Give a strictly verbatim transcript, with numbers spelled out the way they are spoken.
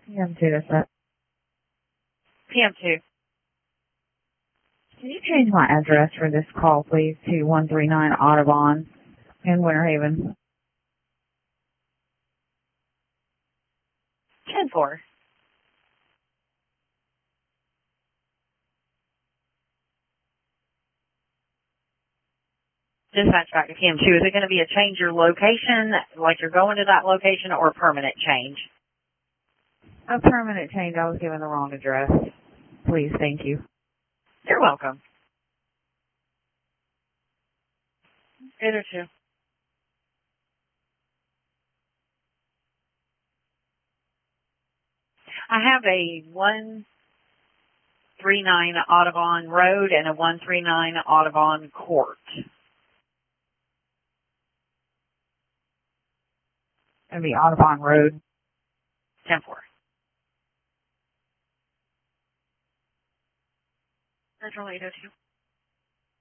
P M two, that's it. P M two. Can you change my address for this call, please, to one three nine Audubon in Winter Haven? ten four. Dispatch back to P M two. Is it going to be a change your location, like you're going to that location, or a permanent change? A permanent change. I was given the wrong address. Please, thank you. You're welcome. Either two. I have a one three nine Audubon Road and a one three nine Audubon Court. It'll be Audubon Road. ten four. Central eight oh two.